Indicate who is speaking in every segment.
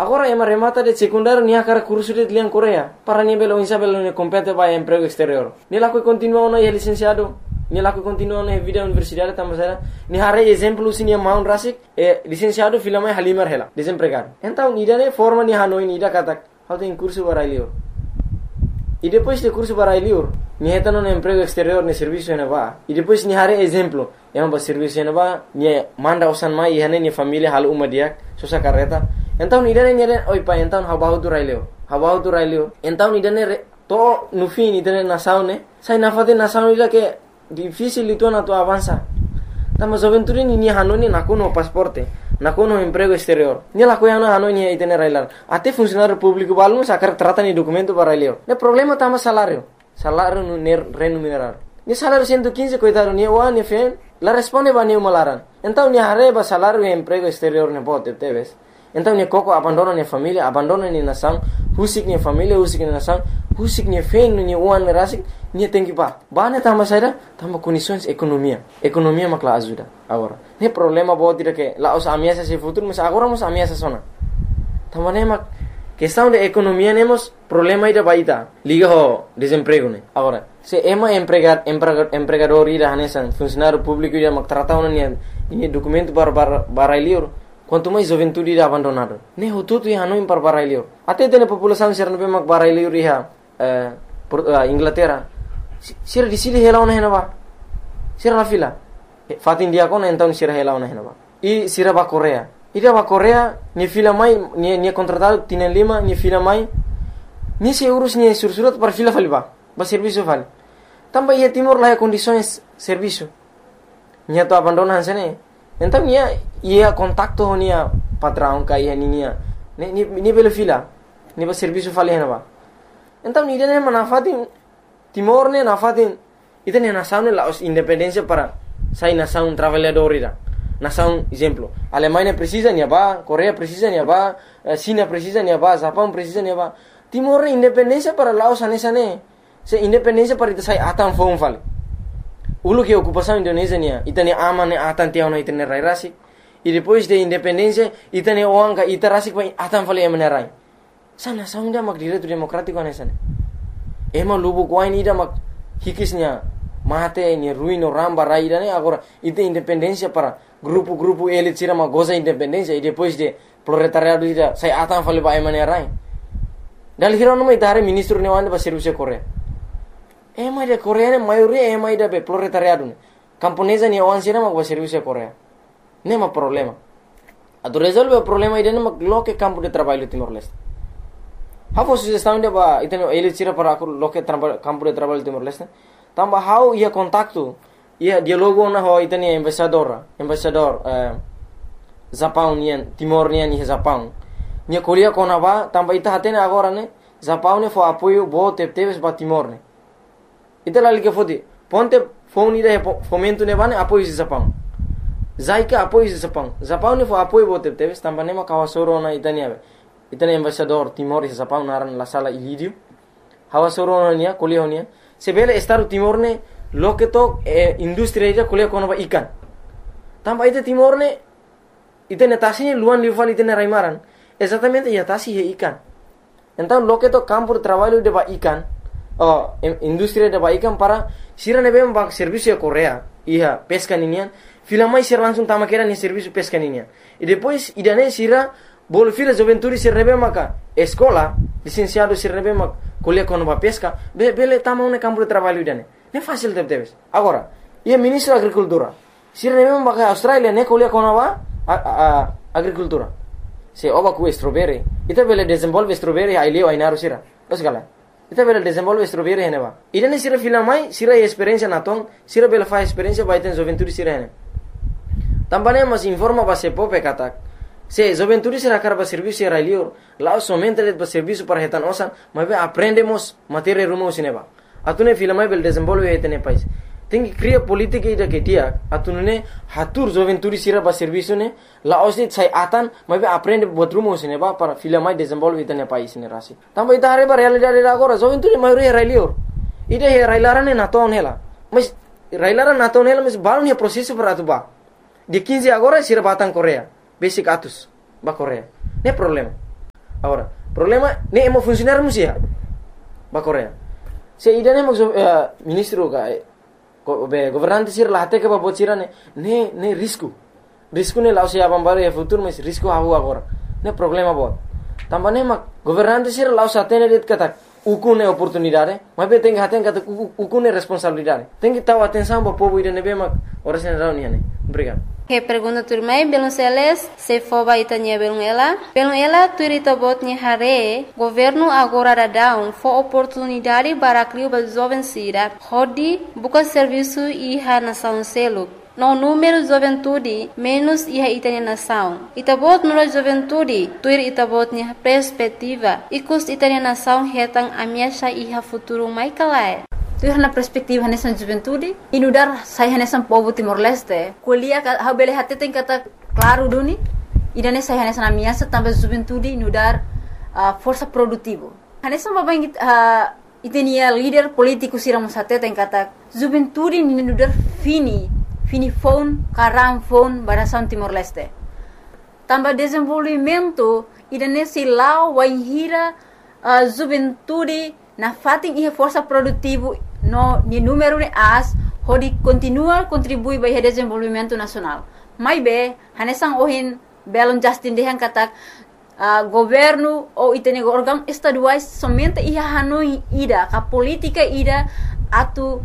Speaker 1: Agora é uma remata de secundário nia cara curso de liang Coreia. Para nia belo insa belo nia compete vai emprego exterior. Nia lá que continua na licenciado. Nia lá que continua na vida universidade também será. Nia hare exemplo se nia maun rasik licenciado filama halimar hela desempregado. Então ida ne forma nia hanoi ida katak. How tem curso para lior. E depois de curso para lior, nia tá no emprego exterior ne serviço ne va. E depois nia hare exemplo yang ba serviço ne va nia manda usan mai hane nia família halu umadiak susah kareta. Então nidane nidane oi pa então habahu tu raileo então nidane to nufi nidane nasaune sai nafate nasaune ila que difícil itu na tu avança tamo juventude ni hanoni nakuno pasporte nakuno emprego exterior ni la coiana hanoni itene railar até funcionário público balno sacar trata ni documento para raileo ne problema tamo salário no remunerado ni salário 115 coitado ni wa ni fen la responde ba ni malaran então ni hareba salário e emprego exterior ne bote teves. Então ni koko abandona ni família, abandona ni nação, husik ni família, husik ni nação, husik ni fein ni uan ni rasik, ni tenki ba. Ba ne tama saida, tama condições economia makla ajuda. Agora, ne problema bo tira que lá os ameaças se futuro, mas agora mos ameaças sona. Tama ne mak questão de economia nemos problema ida baita, liga ho desemprego ne. Agora, se ema empregador ida hanesan funcionário público ida mak tratau ni documento para liur. Quanto mais juventude irá abandonado. Ne hututu ia hanoi par barailio. Até tem população ser nabe mak barailio riha Inglaterra. Sira di sili hela ona henaba. Sira la fila. Fatin dia kon então sira hela ona henaba. I sira ba Korea. Ida ba Korea ni fila mai ni contratado tienen lima ni fila mai. Ni se urus ni sursurat par fila faliba. Ba serviço fal. Tamba ia Timor la condições serviço. Nia to abandona hansene. Então ia contacto nia patrão ka ia nia ni belo fila ni ba serviço fale hena ba então ni dene manafatin Timor ne nafatin itene nação la independência para sai nação trabalhador ira nação exemplo Alemanha precisa nia ba Coreia precisa nia ba China precisa nia ba Japão precisa nia ba Timor independência para Laos anesane se independência para ita sai atan fon fale ulu que ocupação Indonésia nia itane amane atan tiauna itane rairasi e depois de independência itane oanga itarasi pa atan fale emenerai sana saunda mak direito democrático anesane ema lubu kwain ida mak hikisnya mate ni ruino ramba raida ne agora ite independência para grupo elite sira mak goza independência e depois de proletariado ida sai atan fale ba emenerai dal hirono mai tare ministro ne wanda ba serviço Coreia ema de Coreia maioria ema ida be proletariado ne camponesa ni wan sira mak ba serviço Coreia nema problema ado resolve o problema ida mak loke campo de trabalho Timor-Leste hafo sugestão de ba iteno elite sira para loke campo de trabalho Timor-Leste tamba how ia contacto ia dialogo na ho itani embaixador Japão nian Timor nian ni Japão nia kolia kona ba tamba ita hatene agora ne Japão ne fo apoio bo teves ba Timor ne ita la liga fodi ponte phone ida fomento ne bane apoio Japão Zaika apoio Japão ne fo apoio bo teves tamba ne ma kawasoro na itani embaixador Timor e Japão naran la sala ilidio hawasoro nia kolia nia sebele estar Timor ne loketo industria ida kolia kona ba ikan tamba ita Timor ne itene tasi luan livan itene raimaran exatamente ia tasi he ikan então loketo campo de trabalho de ba ikan industria de ba ikan para sira nebe ba serviço Coreia ia pesca ninian fila mai sira langsung tamakera ni serviço pesca ninian e depois idane sira bol fila juventude sira nebe maka escola licenciado sira nebe mak kolia kono ba pesca bele tama un campo de trabalho idane ne fácil teves agora ia ministro agricultura sira nebe maka Australia ne kolia kono ba agricultura se oba ku strawberry ita bele desenvolve strawberry ai leo ai naru sira osgala ita bele desenvolve strawberry heneba idane sira fila mai sira experiência natong sira bele fa experiência ba iten juventude sira hene tambane mas informa ba se pope katak se juventude sira karba serviço era lior lá somente de serviço para hetan osan mas aprendemos matéria rumo sineba atune fila mai bele desenvolve hetene pais tem que criar política ida que dia atunune hatur juventude sira ba serviço ne la osit sai atan mas aprende botrumo sineba para fila mai desenvolve hetene pais ne rasi tamba ita hare ba realidade agora juventude maioria era lior ida he railarane naton hela mas railaran naton hela mas balun he processo para atuba de 15 agora sira batan Coreia basic atus ba Coreia ne problema Agora, problema ne emo funcionário musia. Ba Korea. Se idane mo ministro ka governante sir lahate ka ba bocira ne risco. Risco ne lao se abambaro e futuro mas risco havu agora. Ne problema bot. Tambane mak governante sir lao satene det kata ukune oportunidade, mas be tem haten kata ukune responsabilidade. Tem que estar atenção para o povo idane be mak oração reunião. Obrigado.
Speaker 2: Que pergunta turmai belum seles se foba itanya belum ela turita botnya hare governo agora dadão fo oportunidade para criar ba jovem sira hodi buka serviço iha nação selo no número juventude menos iha itanya nação itabot no juventude tuir itabotnya perspectiva ikus itanya nação hetang amiasha iha futuro mai kalai. Tuh na perspektif hanesan juventude inudar saya hanesan povo Timor-Leste kuliah habele hati tem kata claro duni idane saya hanesan amiasa tambah juventude inudar força produtivo hanesan baba itenia líder político siramos hati tem kata juventude inudar fini phone karam phone barasan Timor-Leste tambah desenvolvimento idane silau wainhira juventude na fating iha força produtivo no ni número ne as hodi continua contribui para o desenvolvimento nacional. Mai be hanesang ohin belon Justin dehan katak governo ou itene órgão estaduais somente iha hanoi ida ka política ida atu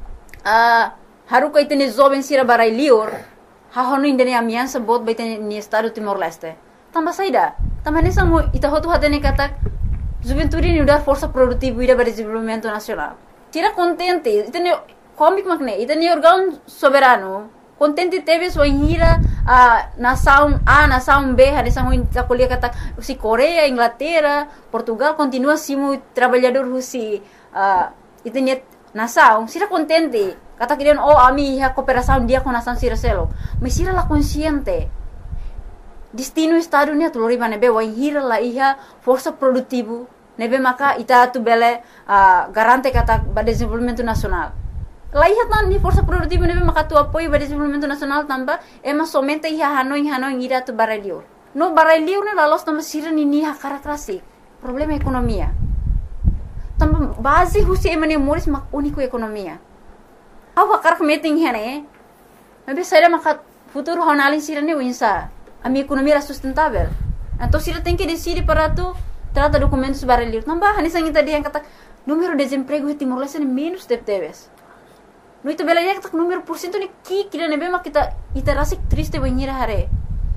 Speaker 2: haruka itene jovem sira barai lior ha hanoi indene amiança bot ba itene ni estado Timor-Leste. Tamba saida tamba hanesang mo ita hotu hatene katak juventude ni udar força produtiva ida para desenvolvimento nacional. Tira contente, itene comic makne, itene órgão soberano. Contente teve sua hira nação A, nação B, hanesang a colher kata si Coreia, Inglaterra, Portugal continua simo trabalhador husi itene nação. Tira contente, kata kirian ami a cooperação dia com nação sira selo. Mas sira la consciente. Destino estado ni atulori ba nebe wa hira la iha força produtivo nebe maka ita tu bele garante kata ba desenvolvimento nacional. La iha tan ni força produtivo nebe maka tu apoio ba desenvolvimento nacional tamba ema somente iha hanoi ira tu baralio. No baralio ne la los tamba sira ni ha karakterasik. Problema economia. Tamba base husi emane moris mak único economia. Awa karak meeting hene. Nebe saira maka futuro honalin sira ne winsa. A minha economia era sustentável. Então, se ela tem que decidir para tu trata documentos baralhos. Não bah, nisso ainda dia kata número de desemprego em Timor-Leste é menos de teves. No itu bela dia kata número por cento ni kira nebe mak kita iterasi triste banhira hare.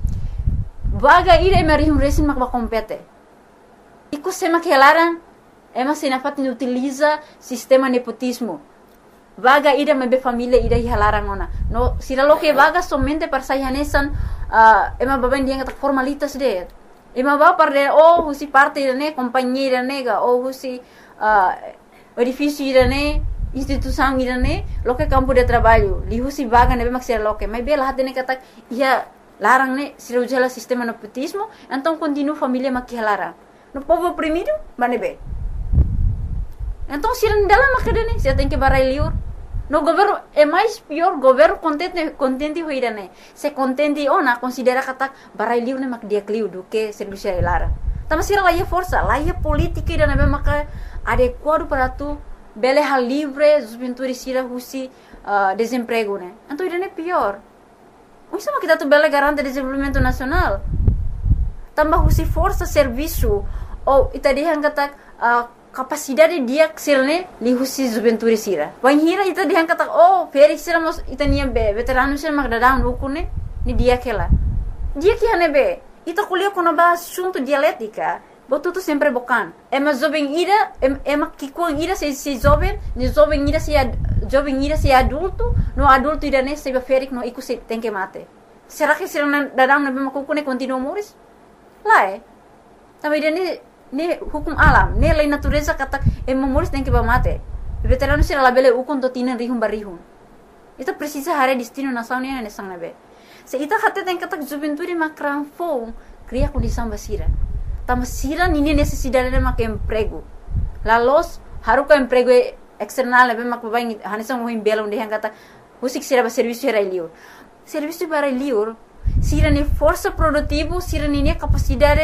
Speaker 2: Vaga ira emari resin mak compete. Iku sema que elaran ema senafat ni utiliza sistema nepotismo. Vaga ida mebe família ida hilarang ona. No sira lo que vaga somente para sayanesan ema baban dia kata formalitas de. Ema ba parde husi parte ne companhia nega ou husi edifício ne instituição ne lo que campo de trabalho. Li husi vaga nebe maksira lo que. Mas bela hade ne kata ia larang ne sira ujala sistema nepotismo, então continua família makihalarang. No povo oprimido, manebe. Então sira ndala makadene, sira tem que barai liur. No governo é mais pior, governo contente hoirane. Se contente ona considera kata barai liu ne mak dia kliu do que serviço lara. Tama sira lá força, lá política ida ne mak adequado para tu bele hal livre, juventude sira husi desemprego ne. Então ida ne pior. O sama kita tu bele garante desenvolvimento nacional. Tambah husi força serviço ou itadihan kata capacidade dia xilne li husi juventude sira. Wanhira ita dihan kata feri sira mos ita nia be veterano sira magdadang ukune ni dia kela. Dia que hane be ita kuliah kono ba assunto dialética. Botu tu sempre bokan. Ema jovem ira ema kikuang ira se jovem, ni jovem ira se adulto, no adulto ira ne se ferik no iku se tem que mate. Será que sira dadang na be makukune continua moris? Lá Também ne hukum alam, ne lei natureza kata moris tem que mate. Veterano sira labele ukon to tinan rihum barihum. Ita precisa hare destino nação ne sang nabe. Se ita hate tem kata juventude makran fo cria condição basira. Tama sira nini necessidade de mak emprego. Lalos haruka emprego external nabe mak babai hanisang mohim bela onde kata husik sira ba serviço era liur. Serviço para liur sira ne força produtivo, sira ne capacidade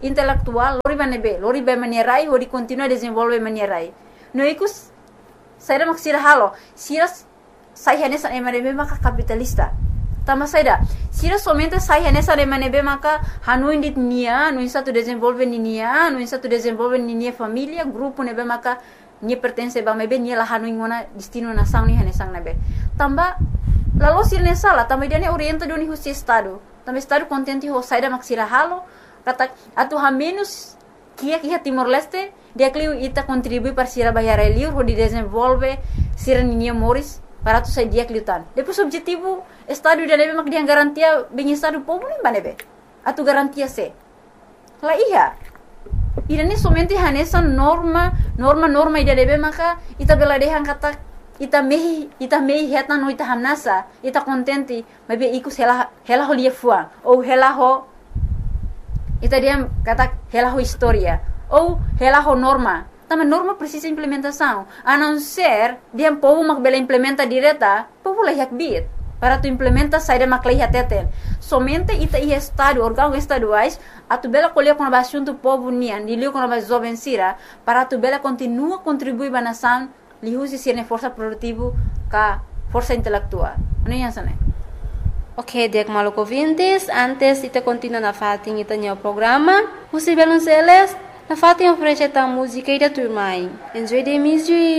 Speaker 3: intelectual lori ba manierai o di continua desenvolve manierai no ikus saida maksira halo siras sai hanesa emanebe maka kapitalista tama saida siras somente sai hanesa emanebe maka hanu indit nia no insa tu desenvolve nia no insa tu desenvolve nia família grupo nebe maka nia pertence ba mebe nia la hanu ingona destino na sang ni hanesang nebe tamba lalu sirne sala tamba dia ne orienta doni husi estado tamba estado contente ho saida maksira halo kata atu ha menos kia Timor Leste dia kliu ita contribui para sira bayar liur ho di desenvolve sira ninia moris para tu sai dia kliutan depois objetivo estado dia nebe mak dia garantia bem estado povo nem banebe atu garantia se la iya irane somente hanesa norma ida nebe maka ita beladehan kata ita mehi heta no ita hanasa ita contente mabe ikus hela ho lia fua ou hela ho ita dia kata hela ho historia ou hela ho norma tama norma precisa implementação a não ser dia povo mak bela implementa direta povo la yak bit para tu implementa saída mak la teten somente ita i estado órgão estaduais a tu bela colher com a assunto povo nian di liu com a jovem sira para tu bela continua contribuir ba nação li usi sirne força produtivo ka força intelectual não é assim.
Speaker 2: Ok, Diak Maluk ouvintes, antes ita continua na fatin ita nyo programa, Husi Belonceles, na fatin oferece ta música ida turmai. Enjoy the music.